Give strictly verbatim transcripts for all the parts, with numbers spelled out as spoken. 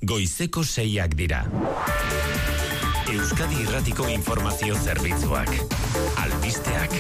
goizeko seiak dira. Euskadi Irratiko Informazio Zerbitzuak. Albisteak.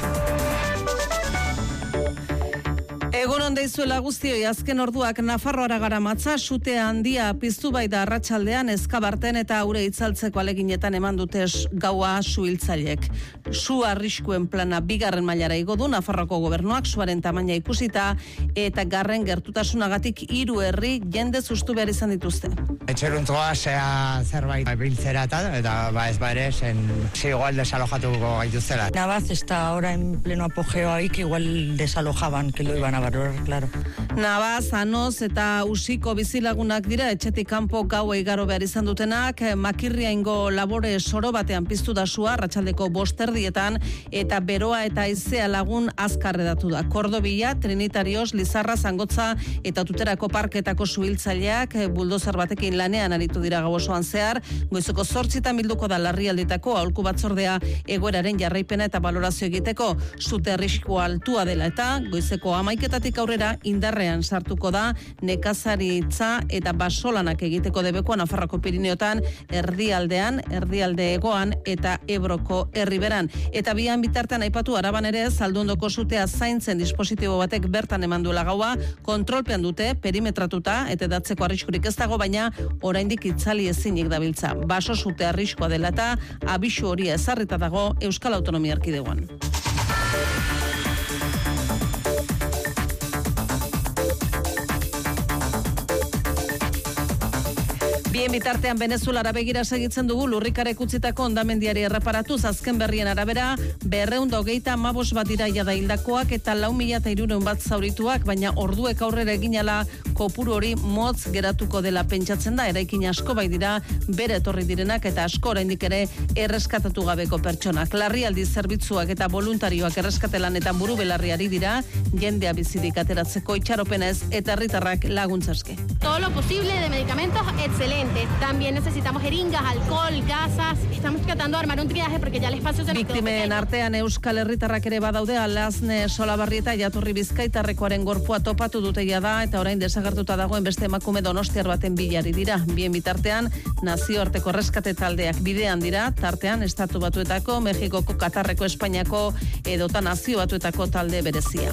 Egun on deizuela guztioi, azken orduak Nafarroara garamatza, sute handia piztu bai da arratsaldean Ezkabarten eta aure itzaltzeko aleginetan eman dute gaua suhiltzaileek. Su arriskuen plana bigarren mailara igo du Nafarroko gobernuak suaren tamaina ikusita eta garren gertutasunagatik hiru herri jende sustu behar izan dituzte. Etxeruntua sea zerbait biltzera eta, eta ba ez bare, zen si igual desalojatuko gaituztela. Navaz está ahora en pleno apogeo ahí que igual desalojaban, que lo iban a valorar, claro. Navaz, Anoz eta Usiko bizilagunak dira etxetik kanpo gaua igaro behar izan dutenak, Makirriaingo labore soro batean piztu da sua arratsaldeko bost erdietan eta beroa eta haizea lagun azkar edatu da. Kordobia, Trinitarios, Lizarra, Zangotza eta Tuterako parketako suhiltzaileak buldozer batekin lanean aritu dira gau osoan zehar. Goizeko zortzitan bilduko da larrialdetako aholku batzordea egoeraren jarraipena eta balorazio egiteko. Sute arriskua altua dela eta goizeko hamaiketatik aurrera indarrean sartuko da nekazaritza eta basolanak egiteko debekua Nafarroko Pirineotan, erdialdean, erdialde egoan eta Ebroko herriberan. Eta bian bitartean aipatu Araban ere Zaldundoko sutea zaintzen dispositibo batek bertan eman duela gaua, kontrolpean dute, perimetratuta eta datzeko arriskurik ez dago, baina oraindik itzali ezinik dabiltza. Baso sute arriskoa dela eta abisu hori ezarrita dago Euskal Autonomia Erkidegoan. Bien bitartean Venezuelara begira segitzen dugu lurrikara utzitako hondamendiari erreparatuz, azken berrien arabera berrehun eta hogeita hamabost bat dira jada hildakoak eta lau mila eta hirurehun bat zaurituak, baina orduek aurrera eginala kopuru hori motz geratuko dela pentsatzen da. Eraikin asko bai dira bere etorri direnak eta asko oraindik ere erreskatatu gabeko pertsonak. Larrialdi zerbitzuak eta voluntarioak erreskatelan eta buru belarriari dira jendea bizirik ateratzeko itxaropenez eta herritarrak laguntzaske. Todo lo posible de medicamentos, excelente. También necesitamos jeringas, alcohol, gasas. Estamos tratando de armar un triaje porque ya el espacio se nos quedó pequeño. Biktimen artean Euskal Herritarrak ere badaude, Alazne Solabarri eta Jatorri Bizkaitarrekoaren gorpua topatu dute jada eta orain desagertuta dagoen beste emakume donostiar baten bilari dira. Bien bitartean nazioarteko erreskate taldeak bidean dira, tartean Estatu Batuetako, Mexikoko, Katarreko, Espainiako edota Nazio Batuetako talde berezia.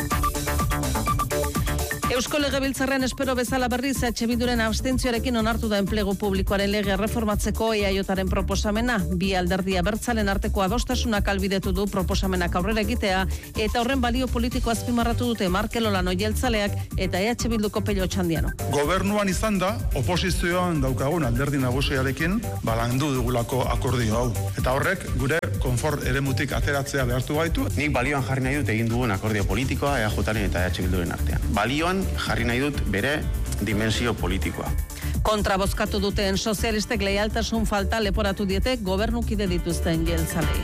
Eusko Legebiltzarrean espero bezala berriz H Bilduren abstentzioarekin onartu da enplegu publikoaren legea erreformatzeko E A Jaren proposamena. Bi alderdi abertzalen arteko adostasunak albidetu du proposamenak aurrera egitea eta horren balio politiko azpimarratu dute Markel Olano jeltzaleak eta E H Bilduko Pello Txandiano. Gobernuan izan da, oposizioan daukagun alderdi nagusiarekin balandu dugulako akordio hau. Eta horrek gure konfort eremutik ateratzea behartu gaitu. Nik balioan jarri nahi dut egin dugun akordio politikoa E A Jaren eta E H Bilduren artean. Balioan jarri nahi dut bere dimensio politikoa. Kontra bozkatu duten sozialistek leialtasun falta leporatu diete gobernukide dituzten jeltzalei.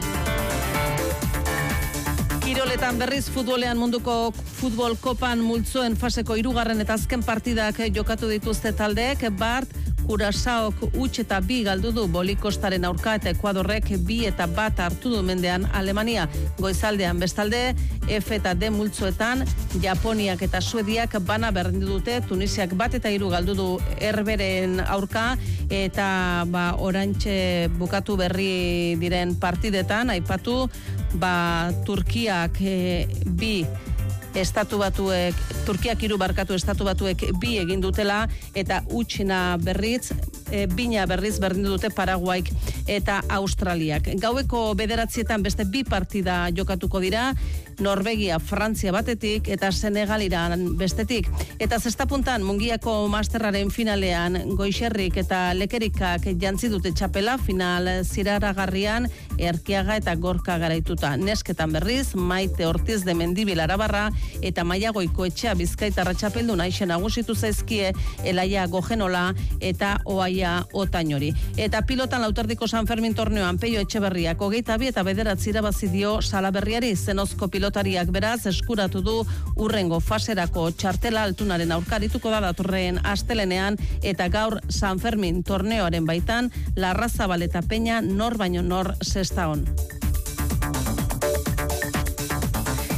Kiroletan berriz futbolean munduko futbol kopan multzoen faseko hirugarren eta azken partidak jokatu dituzte taldeek. Bart Kurasaok huts eta bi galdu du Bolikostaren aurka eta Ekuadorrek bi eta bat hartu du mendean Alemania. Goizaldean bestalde F eta D multzoetan Japoniak eta Suediak bana berdindu dute, Tunisiak bat eta hiru galdu du Herberen aurka eta ba oraintxe bukatu berri diren partidetan aipatu ba Turkiak e, bi Estatu Batuek, Turkiak hiru barkatu Estatu Batuek bi egin dutela eta utxina berriz, e, bina berriz berdindu dute Paraguaik eta Australiak. Gaueko bederatzietan beste bi partida jokatuko dira, Norvegia, Frantzia batetik eta Senegal Iran bestetik. Eta zestapuntan Mungiako Masterraren finalean Goixerrik eta Lekerikak jantzi dute txapela, final ziraragarrian Erkiaga eta Gorka garaituta. Nesketan berriz, Maite Ortiz de Mendibil Arabarra eta Maiagoiko Etxea Bizkaitarra txapeldu naixen nagusitu zaizkie Elaia Gogenola eta Oaia Otainori. Eta pilotan lauterdiko San Fermin torneoan Peio Etxeberriak hogeita bi eta bederatzi irabazi dio Salaberriari. Zenozko pilotariak beraz eskuratu du urrengo faserako txartela altunaren aurkarituko da datorren astelenean eta gaur San Fermin torneoaren baitan Larrazabal eta Peña nor baino nor sestaon.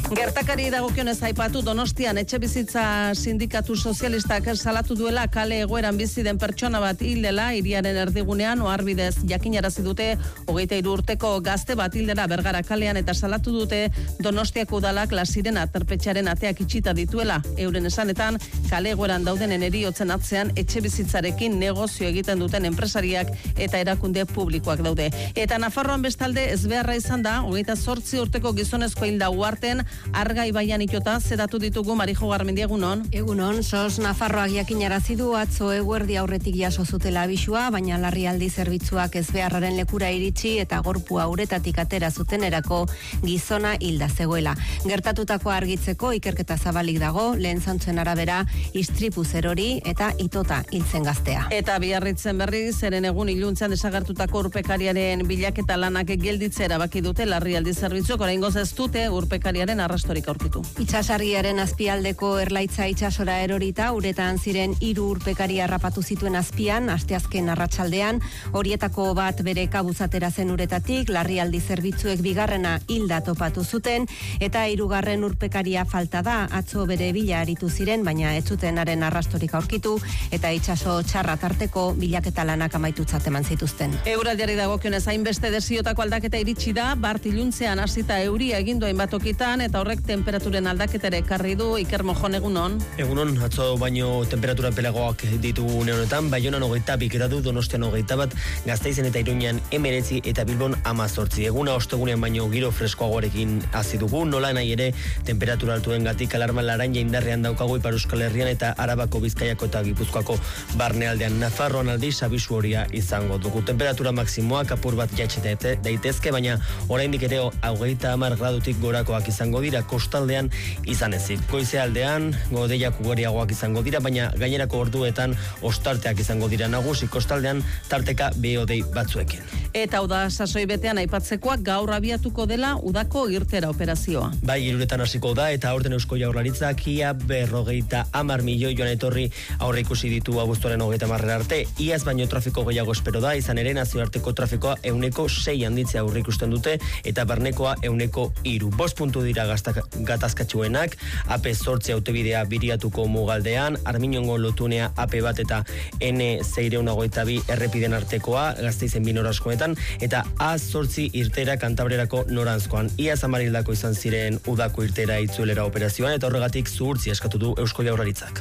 Gertakari dagokionez aipatu Donostian etxebizitza sindikatu sozialistak salatu duela kale egoeran bizi den pertsona bat hil dela hiriaren erdigunean oharbidez jakinarazi dute hogeita hiru urteko gazte bat hil dela Bergara kalean eta salatu dute Donostiako udalak La Sirena terpetxearen ateak itxita dituela. Euren esanetan kale egoeran daudenen heriotzen atzean etxebizitzarekin negozio egiten duten enpresariak eta erakunde publikoak daude. Eta Nafarroan bestalde ezbeharra izan da hogeita zortzi urteko gizonezko hilda Uharten Arga ibaian itota zedatu ditugu Marijo Garmendi egunon. Egunon, sos Nafarroak jakinarazi du atzo eguerdi aurretik jaso zutela abisua, baina larrialdi zerbitzuak ezbeharraren lekura iritsi eta gorpua uretatik atera zutenerako gizona hilda zegoela. Gertatutakoa argitzeko ikerketa zabalik dago, lehen zantzuen arabera istripu zerori eta itota hiltzen gaztea. Eta biarritzen berri zeren egun iluntzean desagertutako urpekariaren bilaketa lanak gelditzea erabaki dute larrialdi zerbitzuak oraingoz ez dute urpekariaren arrastorik aurkitu. Itxasarriaren azpialdeko erlaitza itxasora erorita, uretan ziren hiru urpekari harrapatu zituen azpian, asteazken arratsaldean, horietako bat bere kabuzatera zen uretatik, larrialdi zerbitzuek bigarrena hilda topatu zuten, eta hirugarren urpekaria falta da, atzo bere bila aritu ziren, baina ez zuten haren arrastorik aurkitu, eta itxaso txarra tarteko bilaketa lanak amaitutzat eman zituzten. Euraldiari dagokionez hainbeste desiotako aldaketa iritsi da, bart iluntzean hasita euria egindu hainbat tokitan, eta horrek temperaturen aldaketere ekarri du. Iker Mojon egunon. Egunon, atzo baino temperatura pelagoak ditugu une honetan, Baionan hogeita bi gradu, Donostian hogeita bat, Gasteizen eta Iruñan hemeretzi eta Bilbon hamazortzi. Eguna ostegunean baino giro freskoagoarekin hasi dugu, nola nahi ere temperatura altuengatik alarma laranja indarrean daukagu Ipar Euskal Herrian eta Arabako, Bizkaiako eta Gipuzkoako barnealdean. Nafarroan aldiz abisu horia izango dugu. Temperatura maksimoak apur bat jaitsita daitezke, baina oraindik ere hogeita hamar gradutik gorakoak izango dira kostaldean izan ezik. Goize aldean, godeiak ugariagoak izango dira, baina gainerako orduetan ostarteak izango dira nagusi kostaldean tarteka behodei batzuekin. Eta uda sasoi betean aipatzekoak gaur abiatuko dela udako irtera operazioa. Bai, hiruretan hasiko da eta aurten Eusko Jaurlaritzak ia berrogeita hamar milioi joan etorri aurre ikusi ditu abuztuaren hogeita hamarrera arte. Iaz baino trafiko gehiago espero da, izan ere nazioarteko trafikoa ehuneko sei handitzea aurre ikusten dute eta barnekoa ehuneko hiru. Bost puntu dira gatazkatxuenak, A P zortzi autobidea biriatuko mugaldean, Arminongo lotunea A P bat eta N seiehun eta hogeita bi errepiden artekoa, Gasteizen bi noranzkoetan, eta A zortzi irtera Kantabrerako noranzkoan. Iaz hamar hildako izan ziren udako irtera itzuelera operazioan, eta horregatik zuhurtzia eskatu du Eusko Jaurlaritzak.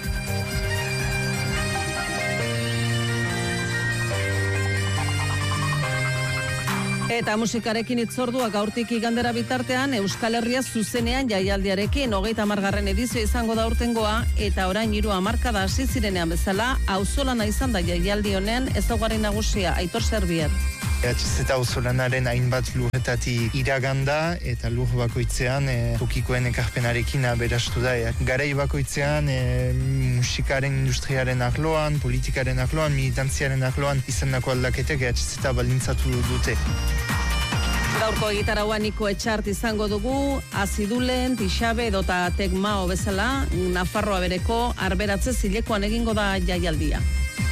Eta musikarekin itzordua gaurtik igandera bitartean Euskal Herria zuzenean jaialdiarekin hogeita hamargarren edizio izango da urtengoa eta orain hiru hamarkada hasi zirenean bezala auzolana izan da jaialdi honen ezaugarri nagusia Aitor Serbier. E H Z auzolanaren hainbat lurretatik iraganda eta lur bakoitzean e, tokikoen ekarpenarekin aberastu da. E, garai bakoitzean e, musikaren industriaren arloan, politikaren arloan, militantziaren arloan izandako aldaketek E H Z baldintzatu dute. Gaurko egitarauan Niko Etxart izango dugu, Azidulen, Tixabe edota Tekmao bezala, Nafarroa bereko arberatze zilekoan egingo da jaialdia.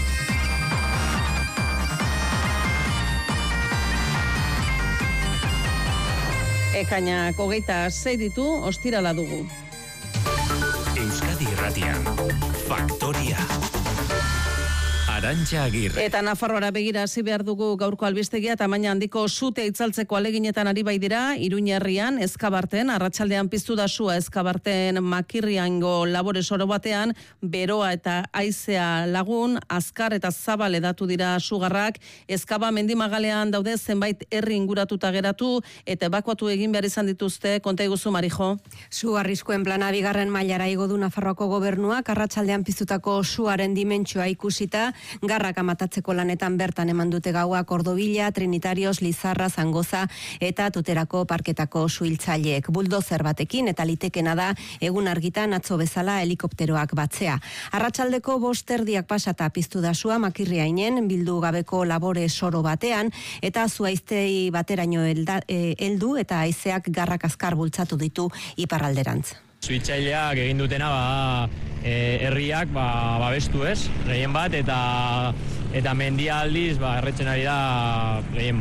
Ekainak hogeita sei ditu, ostirala dugu. Euskadi Irratian, Faktoria. Arantxa Agirre. Eta Nafarroara begira hasi behar dugu gaurko albistegia tamaina handiko sute itzaltzeko aleginetan ari bai dira, Iruña herrian, Ezkabarten, arratsaldean piztu da sua Ezkabarten Makirriango labore soro batean, beroa eta haizea lagun, azkar eta zabal edatu dira sugarrak, Ezkaba mendimagalean daude zenbait herri inguratuta geratu, eta ebakuatu egin behar izan dituzte, konta iguzu Marijo. Su arriskuen plana bigarren mailara igo du Nafarroako gobernuak, arratsaldean piztutako suaren dimentsioa ikusita, garrak amatatzeko lanetan bertan eman dute gauak Ordobila, Trinitarios, Lizarra, Zangoza eta Tuterako parketako suhiltzaileek. Buldozer batekin eta litekena da egun argitan atzo bezala helikopteroak batzea. Arratsaldeko bost erdiak pasata piztu da sua Makirriainen bildu gabeko labore soro batean eta zuaiztei bateraino heldu eta haizeak garrak azkar bultzatu ditu iparralderantz. Suhiltzaileak egin dutena ba, e, herriak ba, babestu ez, gehien bat, eta eta mendia aldiz ba, erretzen ari da gehien bat.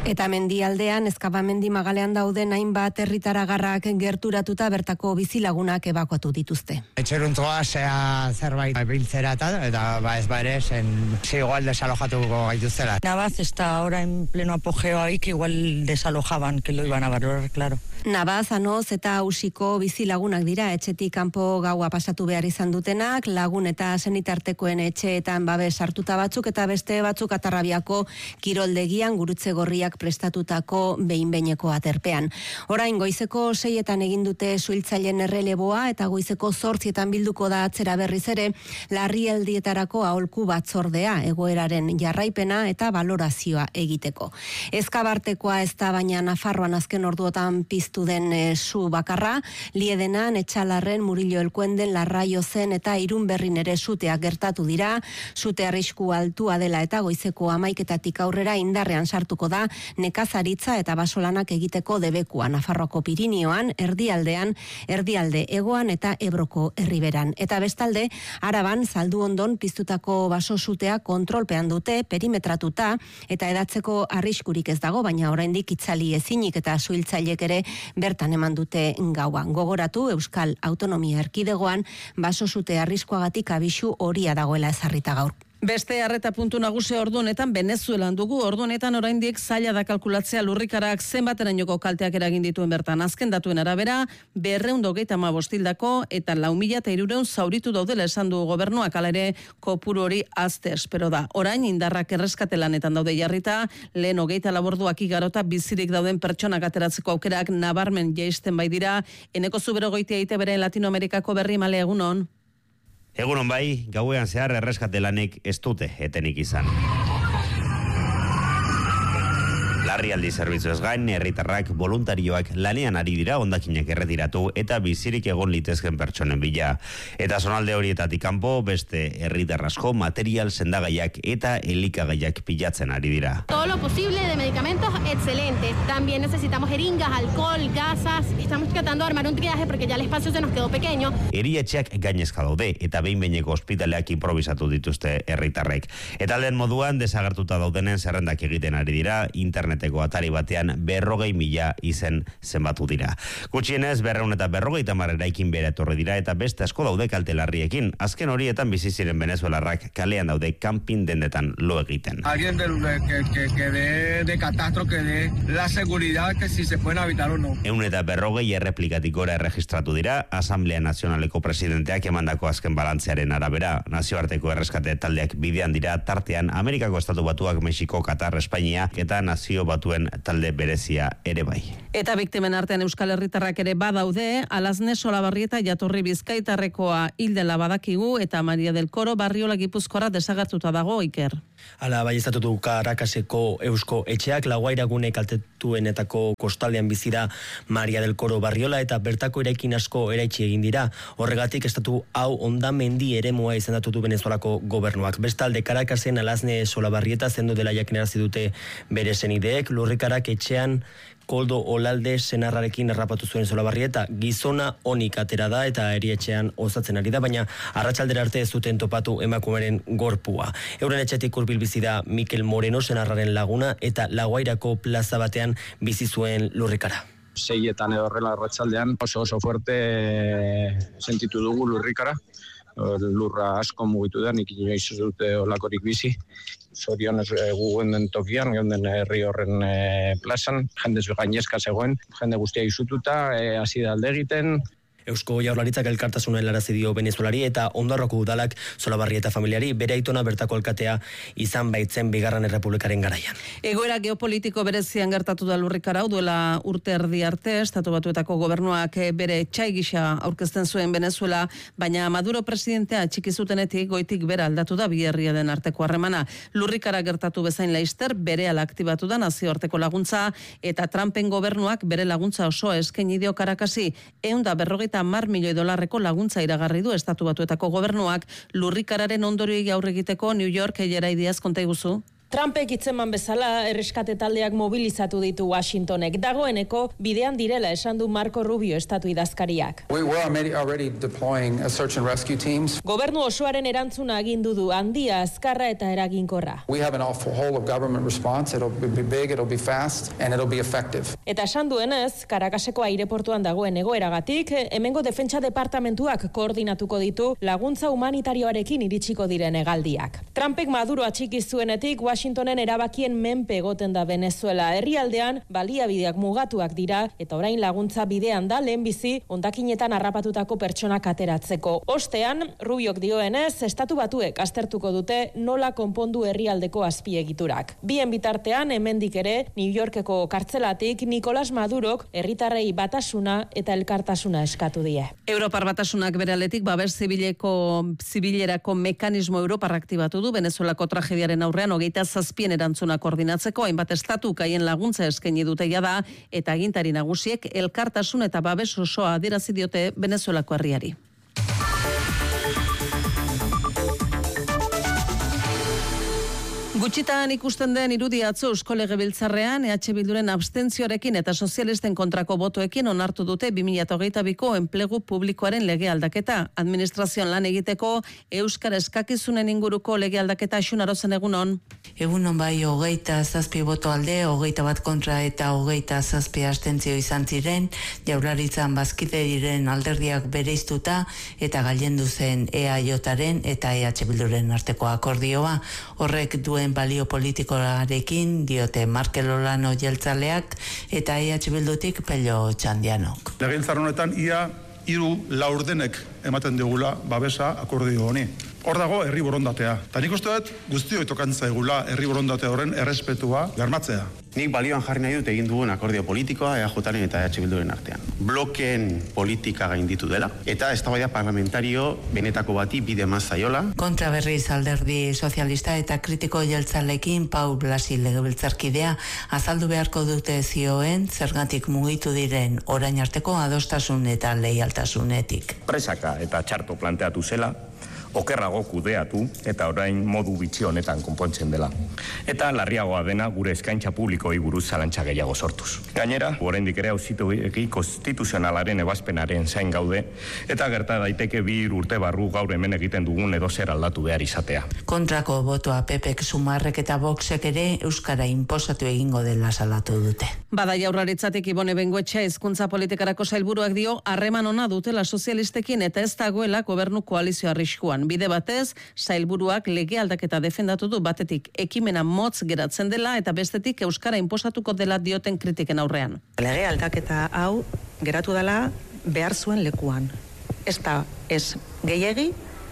Eta mendialdean, eskabamendi magalean dauden hainbat herritaragarrak gerturatuta bertako bizilagunak ebakuatu dituzte. Etxeruntzoa zea zerbait biltzera eta, eta ba ez ba ere, zen si igual desalojatuko gaituztela. Navaz está ahora en pleno apogeo ahí, que igual desalojaban, que lo iban a valorar, claro. Navaz, Anoz eta Ausiko bizilagunak dira, etxetik kanpo gaua pasatu behar izan dutenak, lagun eta senitartekoen etxeetan babes hartuta batzuk eta beste batzuk Atarrabiako kiroldegian gurutze gorriak prestatutako behin-behineko aterpean. Orain goizeko seietan egin dute suhiltzaileen erreleboa eta goizeko zortzietan bilduko da atzera berriz ere larrialdietarako aholku batzordea, egoeraren jarraipena eta valorazioa egiteko. Ezkabartekoa ez da, baina Nafarroan azken orduotan piztu den e, su bakarra, Liedenan, Etxalarren, Murillo Elkuenden, Larraio zen eta Irunberrin ere suteak gertatu dira, sute arrisku altua dela eta goizeko hamaiketatik aurrera indarrean sartuko da nekazaritza eta basolanak egiteko debekua Nafarroako Pirinioan, erdialdean, erdialde hegoan eta Ebroko herriberan. Eta bestalde, Araban Zalduondon piztutako baso sutea kontrolpean dute, perimetratuta eta edatzeko arriskurik ez dago, baina oraindik itzali ezinik eta suhiltzaileek ere bertan eman dute gaua. Gogoratu Euskal Autonomia Erkidegoan baso sute arriskuagatik abisu horia dagoela ezarrita gaur. Beste harreta puntu nagusia ordu honetan Venezuelan dugu. Ordu honetan oraindik zaila da kalkulatzea lurrikarak zenbaterainoko kalteak eragin dituen bertan. Azken datuen arabera, berrehun eta hogeita hamabost hildako eta lau mila hirurehun zauritu daudela esan du gobernuak, hala ere kopuru hori azte espero da. Orain indarrak erreskate lanetan daude jarrita, lehen hogeita laborduak igarota bizirik dauden pertsonak ateratzeko aukerak nabarmen jaisten bai dira. Eneko Zuberogoitia I T Beren Latinoamerikako berri male egunon. Egunon bai, gauean zehar erreskate lanek ez dute etenik izan. Larrialdi zerbitzuez gain, herritarrak voluntarioak lanean ari dira hondakinak erretiratu eta bizirik egon litezken pertsonen bila. Eta zonalde horietatik kanpo beste herritar asko material sendagaiak eta elikagaiak pilatzen ari dira. Todo lo posible de medicamentos, excelente. También necesitamos jeringas, alcohol, gasas. Estamos tratando de armar un triaje porque ya el espacio se nos quedó pequeño. Erietxeak gainezka daude eta behin-behineko ospitaleak improvisatu dituzte herritarrek. Eta lehen moduan desagertuta daudenen zerrendak egiten ari dira, internet atari batean berrogei mila izen zenbatu dira. Gutxienez, berreun eta berrogei tamar eraikin bere etorri dira eta beste asko daude kalte larriekin. Azken horietan bizi ziren venezuelarrak kalean daude kanpin dendetan lo egiten. Alguien de, que, que, que de, de catastro, que de la seguridad, que si se pueden habitar o no. Eun eta berrogei erreplikatik gora erregistratu dira, Asamblea Nazionaleko presidenteak emandako azken balantzearen arabera. Nazioarteko erreskate taldeak bidean dira, tartean Amerikako Estatu Batuak, Mexiko, Katar, Espainia eta Nazio Batuen talde berezia ere bai. Eta biktimen artean Euskal Herritarrak ere badaude, Alazne Solabarrieta jatorri Bizkaitarrekoa hildela badakigu eta Maria del Coro Barriola Gipuzkoara desagertuta dago, Iker. Hala, bai estatutu Karakaseko Eusko Etxeak laguairagune kaltetuenetako kostaldean bizira Maria del Coro Barriola eta bertako eraikin asko eraitsi egin dira. Horregatik estatu hau hondamendi eremua izendatu du Venezuelako gobernuak. Bestalde Karakasen Alazne Solabarrieta zendu dela jakinarazi dute bere senideek, lurrikarak etxean Koldo Olalde senarrarekin errapatu zuen Solabarrieta, gizona onik atera da eta erietxean osatzen ari da, baina arratsaldera arte ez duten topatu emakumeren gorpua. Euren etxetik hurbil bizi da Mikel Moreno senarraren laguna eta Laguairako plaza batean bizi zuen lurrikara. Seietan edo horrela arratsaldean oso oso fuerte sentitu dugu lurrikara. Lurra asko mugitu da, nik inoiz ez dute olakorik bizi. Zorionez gu geunden tokian, geunden herri horren e, plazan, jendez gainezka zegoen, jende guztia izututa, e, hasi da alde egiten. Eusko Jaurlaritzak elkartasuna helarazi dio Venezuelari eta Ondarroko udalak Solabarrieta familiari bere aitona bertako alkatea izan baitzen bigarren errepublikaren garaian. Egoera geopolitiko berezian gertatu da lurrikara hau duela urte erdi arte, Estatu Batuetako gobernuak bere txai gisa aurkezten zuen Venezuela, baina Maduro presidentea txiki zutenetik goitik bera aldatu da bi herriaren arteko harremana. Lurrikara gertatu bezain laister berehala aktibatu da nazioarteko laguntza eta Trumpen gobernuak bere laguntza oso eskaini dio Karakasi, ehun eta berrogeita hamar milioi dolarreko laguntza iragarri du Estatu Batuetako gobernuak lurrikararen ondorioei aurre egiteko. New York Eierai Diaz konta iguzu. Trumpek hitzeman bezala erreskate taldeak mobilizatu ditu Washingtonek. Dagoeneko bidean direla esan du Marco Rubio estatu idazkariak. We were already deploying a search and rescue teams. Gobernu osoaren erantzuna agindu du handia, azkarra eta eraginkorra. We have an awful whole of government response. It'll be big, it'll be fast, and it'll be effective. Eta esan duenez, Caracaseko aireportuan dagoen egoeragatik, hemengo defentsa departamentuak koordinatuko ditu laguntza humanitarioarekin iritsiko diren hegaldiak. Trumpek Maduro atxiki zuenetik Washingtonen erabakien menpe egoten da Venezuela. Herrialdean baliabideak mugatuak dira eta orain laguntza bidean da lehenbizi hondakinetan harrapatutako pertsonak ateratzeko. Ostean, Rubiok dioenez, estatu batuek aztertuko dute nola konpondu herrialdeko azpiegiturak. Bien bitartean, hemendik ere, New Yorkeko kartzelatik Nicolas Madurok herritarrei batasuna eta elkartasuna eskatu die. Europar batasunak bere aldetik babes zibileko zibilerako mekanismo Europar aktibatu du Venezuelako tragediaren aurrean hogeita zazpien erantzuna koordinatzeko hainbat estatuk haien laguntza eskaini dute jada eta agintari nagusiek elkartasun eta babes osoa adierazi diote Venezuelako herriari. Gutxitan ikusten den irudia atzo Eusko Legebiltzarrean E H Bilduren abstentzioarekin eta sozialisten kontrako botoekin onartu dute bi mila hogeita biko enplegu publikoaren lege aldaketa. Administrazioan lan egiteko euskara eskakizunen inguruko lege aldaketa Xunarozen egunon. Egunon bai hogeita zazpi boto alde, hogeita bat kontra eta hogeita zazpi abstentzio izan ziren, Jaurlaritzan bazkide diren alderdiak bereiztuta eta gailendu zen E A Jaren eta E H Bilduren arteko akordioa. Horrek duen balio politikoarekin diote Markel Olano jeltzaleak eta E H Bildutik Pello Txandianok. Legebiltzar honetan ia hiru laurdenek ematen digula babesa akordio honi. Hor dago herri borondatea. Ta nik uste dut guztioi tokantza egula herri borondate horren errespetua bermatzea. Nik balioan jarri nahi dut egin dugun akordio politikoa E A Jaren eta E H Bilduren artean. Blokeen politika gainditu dela eta eztabaida parlamentario benetako bati bide eman zaiola. Kontra berriz alderdi sozialista eta kritiko jeltzalekin Pau Blasi legebiltzarkidea azaldu beharko dute zioen zergatik mugitu diren orain arteko adostasun eta leialtasunetik. Presaka eta txarto planteatu zela, okerrago kudeatu eta orain modu bitxi honetan konpontzen dela. Eta larriagoa dena gure eskaintza publikoei buruz zalantza gehiago sortuz. Gainera, oraindik ere auzitegi konstituzionalaren ebazpenaren zain gaude eta gerta daiteke bi urte barru gaur hemen egiten dugun edozer aldatu behar izatea. Kontrako botoa Pepek, Sumarrek eta Voxek ere euskara inposatu egingo dela salatu dute. Bada Jaurlaritzatik Ibone Bengoetxea hizkuntza politikarako sailburuak dio harreman ona dutela sozialistekin eta ez dagoela gobernu koalizio arriskuan. Bide batez, sailburuak lege aldaketa defendatu du batetik ekimena motz geratzen dela eta bestetik euskara inposatuko dela dioten kritiken aurrean. Lege aldaketa hau geratu dela behar zuen lekuan. Ez da ez gehiegi,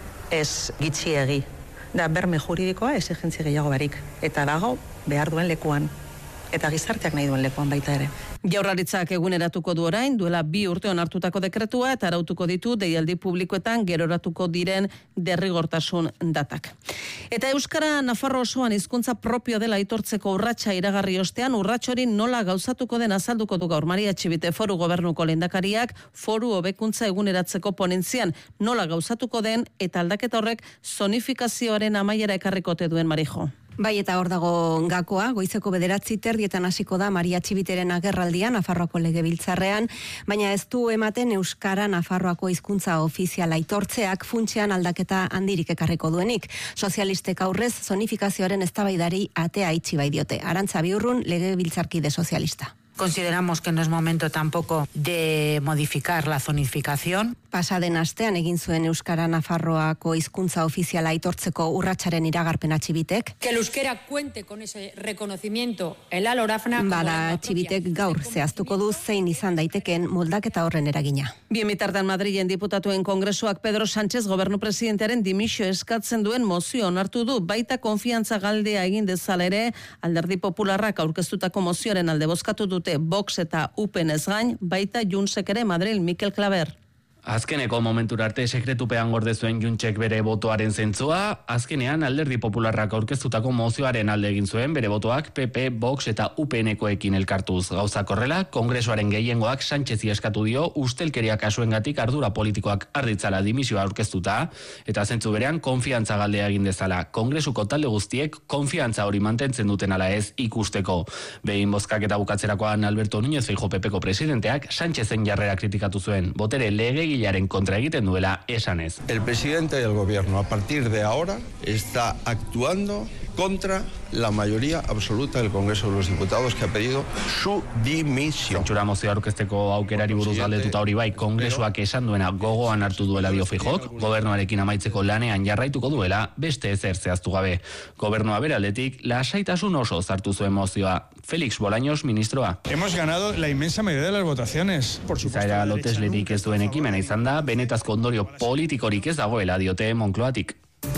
ez gitxiegi. Da berme juridikoa exigentzia gehiago barik. Eta dago behar duen lekuan. Eta gizarteak nahi duen lekuan baita ere. Jaurlaritzak eguneratuko du orain, duela bi urte onartutako dekretua eta arautuko ditu deialdi publikoetan geroratuko diren derrigortasun datak. Eta euskara Nafarro osoan hizkuntza propio dela aitortzeko urratsa iragarri ostean, urrats hori nola gauzatuko den azalduko du gaur Maria Txibite Foru Gobernuko lehendakariak foru hobekuntza eguneratzeko ponentzian nola gauzatuko den eta aldaketa horrek zonifikazioaren amaiera ekarriko ote duen Marijo. Bai, eta hor dago gakoa, goizeko bederatzi terdietan hasiko da Maria Txibiteren agerraldian Nafarroako Legebiltzarrean, baina ez du ematen euskara Nafarroako hizkuntza ofiziala aitortzeak funtsean aldaketa handirik ekarriko duenik. Sozialistek aurrez zonifikazioaren eztabaidari atea itxi bai diote. Arantza Biurrun, Legebiltzarkide sozialista. Consideramos que no es momento tampoco de modificar la zonificación. Pasaden astean egin zuen euskara Nafarroako hizkuntza ofiziala aitortzeko urratsaren iragarpena Txibitek. Que el euskera cuente con ese reconocimiento el alorafna. Bada Txibitek gaur zehaztuko du zein izan daiteken moldaketa horren eragina. Bien bitartean Madrilen diputatuen kongresuak Pedro Sánchez gobernu presidentearen dimisio eskatzen duen mozio onartu du, baita konfiantza galdea egin dezala ere Alderdi Popularrak aurkeztutako mozioaren alde bozkatu dute Vox eta U P N ez gain, baita Juntsek ere Madril Mikel Klaber. Azkeneko momentura arte sekretupean gorde zuen Juntzek bere botoaren zentzua, azkenean Alderdi Popularrak aurkeztutako mozioaren alde egin zuen bere botoak P P, Vox eta U P N-koekin elkartuz. Gauzak horrela, Kongresuaren gehiengoak Sánchezi eskatu dio ustelkeria kasuengatik ardura politikoak arditzala dimisioa aurkeztuta, eta zentzu berean konfiantza galdea egin dezala. Kongresuko talde guztiek konfiantza hori mantentzen duten ala ez ikusteko. Behin bozkaketa bukatzerakoan Alberto Núñez Feijóo P Pko presidenteak Sánchezen jarrera kritikatu zuen, botere legegilaren kontra egiten duela esanez. El presidente del gobierno a partir de ahora está actuando contra la mayoría absoluta del Congreso de los Diputados que ha pedido su dimisión. Zentsura mozioa aurkezteko aukerari buruz galdetuta hori bai, Kongresuak esan duena gogoan hartu duela dio Feijóok, gobernuarekin amaitzeko lanean jarraituko duela beste ezer zehaztu gabe. Gobernua bere aldetik lasaitasun oso zartu zuen mozioa. Félix Bolaños, ministroa. Hemos ganado la inmensa mayoría de las votaciones. Por supuesto. Izaera loteslerik ez duen ekimena izan da, benetazko ondorio politikorik ez dagoela diote Moncloatik.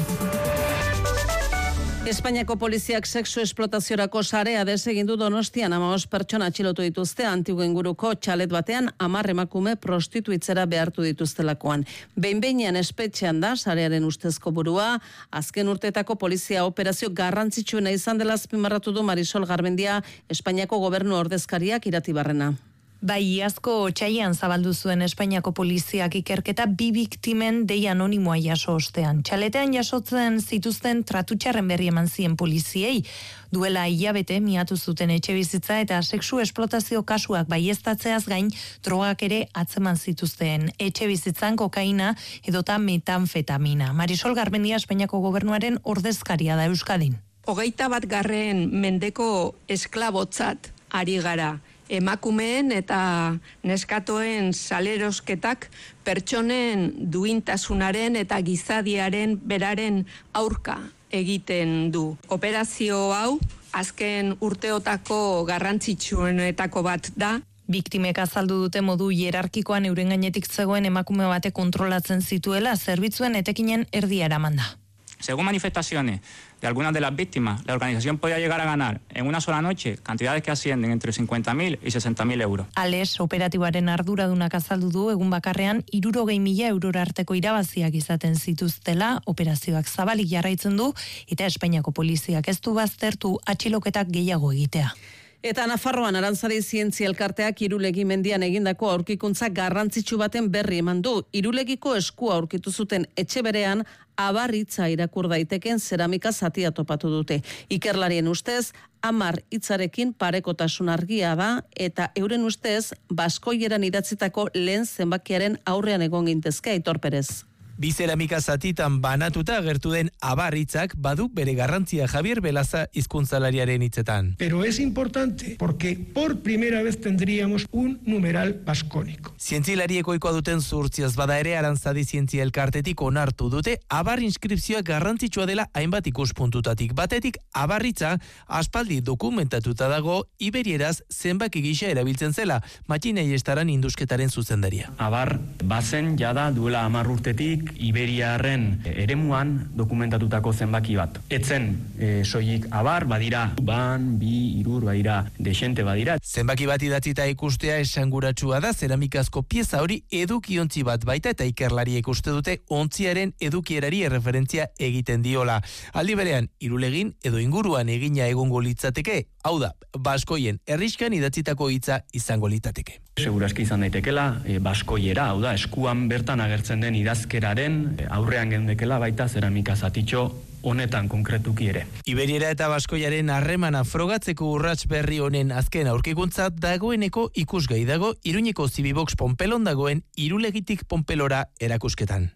Espainiako poliziak sexu esplotaziorako sarea desegin du Donostian hamabost pertsona atxilotu dituzte Antigo inguruko txalet batean hamar emakume prostituitzera behartu dituztelakoan. Behin-behinean espetxean da sarearen ustezko burua, azken urteetako polizia operazio garrantzitsuena izan dela azpimarratu du Marisol Garmendia, Espainiako gobernu ordezkariak Iratibarrena. Bai, iazko otsailean zabaldu zuen Espainiako poliziak ikerketa bi biktimen dei anonimoa jaso ostean. Txaletean jasotzen zituzten tratutxarren berri eman zien poliziei. Duela hilabete miatu zuten etxebizitza eta sexu esplotazio kasuak baieztatzeaz gain drogak ere atzeman zituzten. Etxebizitzan kokaina edota metanfetamina. Marisol Garmendia Espainiako gobernuaren ordezkaria da Euskadin. Hogeita bat garren mendeko esklabotzat ari gara. Emakumeen eta neskatoen salerosketak pertsonen duintasunaren eta gizadiaren beraren aurka egiten du. Operazio hau azken urteotako garrantzitsuenetako bat da. Biktimek azaldu dute modu hierarkikoan euren gainetik zegoen emakume bate kontrolatzen zituela zerbitzuen etekinen erdia eramanda. Según manifestaciones de algunas de las víctimas, la organización podía llegar a ganar en una sola noche cantidades que ascienden entre cincuenta mil y sesenta mil euros. Ales, operatiboaren arduradunak azaldu du egun bakarrean hirurogei mila eurora arteko irabaziak izaten zituztela, operazioak zabalik jarraitzen du eta Espainiako poliziak ez du baztertu atxiloketak gehiago egitea. Eta Nafarroan Arantzadi Zientzia Elkarteak Irulegi mendian egindako aurkikuntza garrantzitsu baten berri eman du. Irulegiko eskua aurkitu zuten etxe berean abarritza irakur daiteken zeramika zatia topatu dute. Ikerlarien ustez, hamar hitzarekin parekotasun argia da eta euren ustez baskoieran idatzitako lehen zenbakiaren aurrean egon gintezke Aitor Perez. Bi zeramika zatitan banatuta agertu den abarritzak badu bere garrantzia Javier Belaza hizkuntzalariaren hitzetan. Pero es importante porque por primera vez tendríamos un numeral bascónico. Zientzilariek ohikoa duten zuhurtziaz bada ere Arantzadi Zientzia Elkartetik onartu dute abar inskripzioa garrantzitsua dela hainbat ikuspuntutatik. Batetik abarritza aspaldi dokumentatuta dago iberieraz zenbaki gisa erabiltzen zela. Matxinei estaran indusketaren zuzendaria. Abar bazen jada duela hamar urtetik Iberiarren eremuan dokumentatutako zenbaki bat. Etzen e, soilik abar, badira ban, bi, irur, badira desente badira. Zenbaki bat idatzita ikustea esanguratsua da, zeramikazko pieza hori edukiontzi bat baita eta ikerlariek uste dute ontziaren edukierari erreferentzia egiten diola. Aldi berean, Irulegin edo inguruan egina egongo litzateke, hau da, baskoien herriskan idatzitako hitza izango litzateke. Segurazki izan daitekela, e, baskoiera, hau da, eskuan bertan agertzen den idazkeraren e, aurrean gendekela baita zeramika zatitxo honetan konkretuki ere. Iberiera eta baskoiaren harremana frogatzeko urrats berri honen azken aurkikuntza dagoeneko ikusgai dago Iruñeko Zibibox Ponpelon dagoen Irulegitik Ponpelora erakusketan.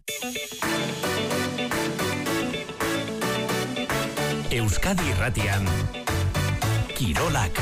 Euskadi Irratian Kirolak.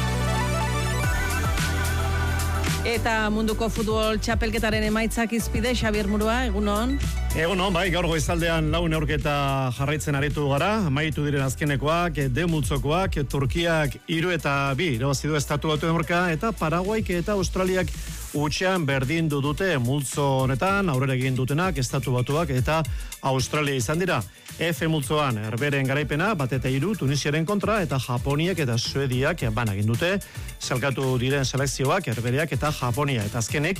Eta munduko futbol txapelketaren emaitzak izpide, Xabier Murua, egunon? Egunon, bai, gaur goizaldean lau neurketa jarraitzen aritu gara, amaitu diren azkenekoak, de multzokoak, Turkiak hiru eta bi, irabazi du Estatu Batuen aurka, eta Paraguaik eta Australiak utxean berdin du dute multzo honetan, aurrera egin dutenak, Estatu Batuak eta Australia izan dira. F multzoan, Herberen garaipena, bat eta hiru Tunisiaren kontra, eta Japoniak eta Suediak ban egin dute, salkatu diren selekzioak, Herbereak eta Japonia, eta azkenik,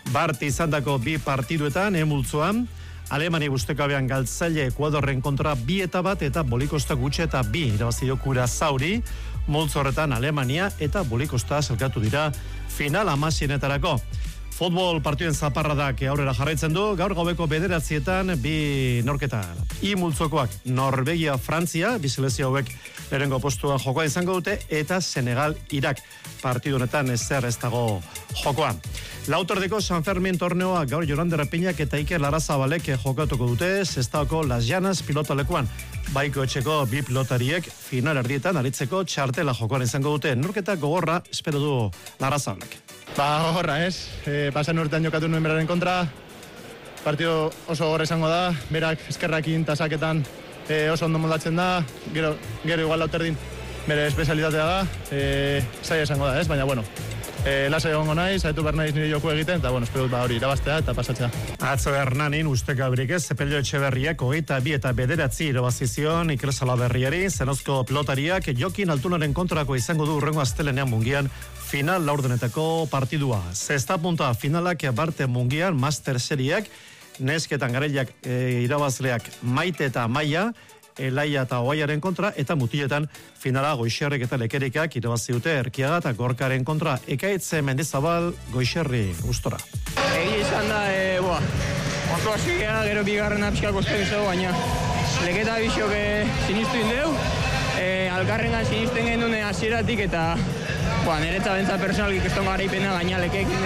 Bart izandako bi partiduetan, emultzoan, Alemania ustekabean galtzaile Ekuadorren kontra bi eta bat eta Bolikosta gutxe eta bi irabazio Kurazauri, multzo horretan Alemania eta Bolikosta zelkatu dira final hamasienetarako. Futbol partiduen zaparradak aurrera jarraitzen du, gaur gaueko bederatzietan bi norketa. I multzokoak Norvegia, Frantzia, bi selezio hauek lehenengo postua jokoa izango dute, eta Senegal, Irak. Partidu honetan ezer ez dago jokoa. Lautordeko San Fermin torneoa gaur Jorander Repiñak eta Iker Larazabalek jokatuko dute Sestaoko Las Llanas pilotalekuan. Baiko etxeko bi pilotariek final erdietan aritzeko txartela jokoan izango dute. Norketa gogorra espero du Larazabalek. Ba, gogorra ez. E, pasan urtean jokatu nuen beraren kontra. Partido oso gogorra izango da. Berak eskerrakin tasaketan e, oso ondo moldatzen da. Gero, gero igual lauterdin bere espezialitatea da. E, zaila izango da ez, baina bueno. E, Lasa egongo naiz, zaitu behar naiz nire joku egiten, eta bueno, espero ba hori irabaztea eta pasatzea. Atzo Hernanin usteka berikez, Zepelio Etxeberriak hogeita bi eta bederatzi irabazizion Iker Salaberriari, zenozko pilotariak Jokin Altunaren kontrako izango du urrengo astelenean Mungian final laurdenetako partidua. Zesta punta finalak Barte Mungian Master Seriak, nesketan garaiak e, irabazleak Maite eta Maia, Elaia eta Oaiaren kontra, eta mutiletan finala Goixerrek eta Lekerikak irabazi dute Erkiaga eta Gorkaren kontra. Ekaitze Mendizabal Goixerri gustora. Egi izan da, e, boa, oso hasiera, gero bigarrena pixka kosten izan, baina Leketa bisok sinistu indeu, e, alkarrengan sinisten genuen hasieratik eta boa, niretza bentza personalik keston garaipena gaina Lekeekin,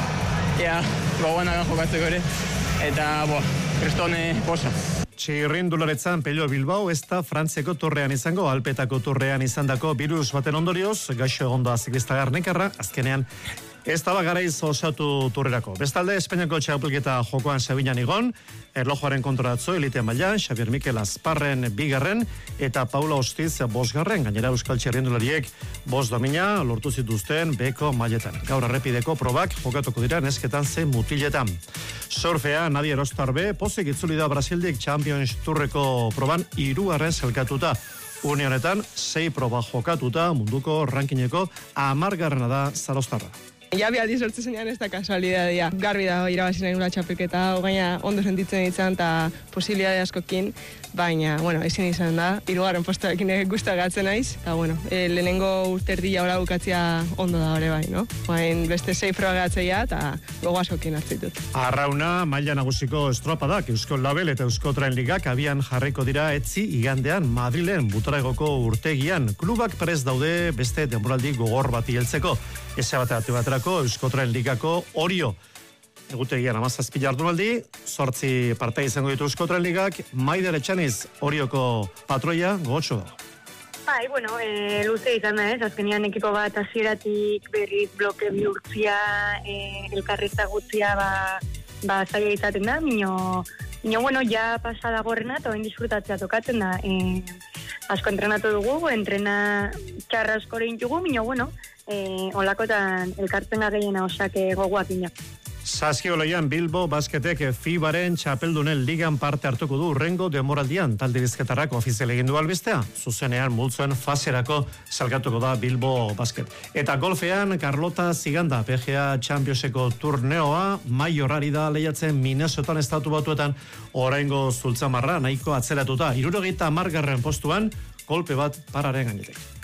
ea, gogoan agan jokatzeko ere, eta boa, kristone posa. Txirrindularetzan Pello Bilbao ez da Frantziako turrean izango, Alpetako turrean izandako virus baten ondorioz, gaixo egondoa ziklista garnekarra, azkenean ez da garaiz osatu turrerako. Bestalde, Espainiako txapelketa jokoan Sevillan igon, erlojoaren kontraatzo elite mailan, Xabier Mikel Azparren bigarren, eta Paula Ostiz bosgarren, gainera Euskal Txirrindulariek bost domina lortu zituzten beko mailetan. Gaur errepideko probak jokatuko dira nesketan zein mutiletan. Surfea, Nadia Erostarbe, pozik itzuli da Brasildik Champions Tourreko proban hirugarren zelkatuta. Une honetan, sei proba jokatuta munduko rankineko amargarrena da Zarostarra. Ja bi aldiz sortu zenean ez da kasualidadia. Garbi da irabazi nahi nula txapelketa, gaina ondo sentitzen ditzen eta posibilitate askokin, baina, bueno, ezin izan da. Hirugarren postuarekin gustagatzen naiz, eta, bueno, e, lehenengo urterdia ora bukatzea ondo da hori bai, no? Baina beste sei frogatzea eta gogo askokin hartzitut. Arrauna, maila nagusiko estropadak, Eusko Label eta Eusko Tren Ligak abian jarriko dira etzi igandean Madrilen Butaragoko urtegian. Klubak prest daude beste denboraldi gogor bati heltzeko. Eze bateratu baterako Eusko Tren Ligako Orio. Egutegian amazazpi jardunaldi, sortzi partai izango ditu Eusko Tren Ligak, Maider Etxaniz Orioko patroia gogotxo da. Bai, bueno, e, luze izan da ez, azkenian ekipo bat hasieratik berriz bloke bihurtzia, e, elkarrizta gutzia, ba, ba zaila izaten da, mino, mino, bueno, ja pasada gorrena, eta oin disfrutatzea tokatzen da. E, asko entrenatu dugu, entrena txarra asko ditugu, mino, bueno, e, olakotan elkartzen gehiena osak gogoak ina. Saskioloian Bilbo basketek FIBaren txapeldunen ligan parte hartuko du urrengo demoraldian talde bizketarrak ofizial egin du albistea. Zuzenean multzoen faserako salgatuko da Bilbo basket. Eta golfean Carlota Ziganda P G A Championseko turneoa maiorari da lehiatzen Minnesotan estatu batuetan oraingo zultzamarra nahiko atzeratuta. Hirurogeita hamargarren postuan kolpe bat pararen gainetik.